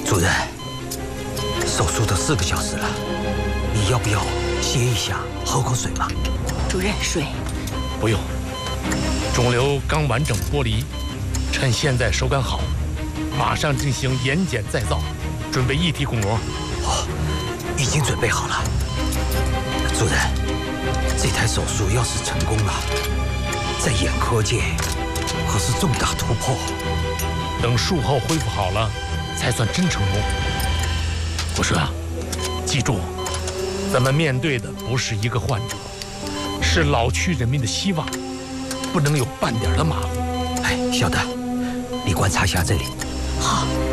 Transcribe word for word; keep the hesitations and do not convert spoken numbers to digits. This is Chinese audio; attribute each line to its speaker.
Speaker 1: 主任，手术都四个小时了，你要不要歇一下，喝口水嘛？
Speaker 2: 主任，水。
Speaker 3: 不用，肿瘤刚完整剥离，趁现在手感好，马上进行眼睑再造，准备一体巩膜。
Speaker 1: 哦，已经准备好了。主任，这台手术要是成功了，在眼科界可是重大突破。
Speaker 3: 等术后恢复好了，才算真成功。国顺啊，记住，咱们面对的不是一个患者，是老区人民的希望，不能有半点的马虎。
Speaker 1: 哎，小的，你观察一下这里。
Speaker 2: 好。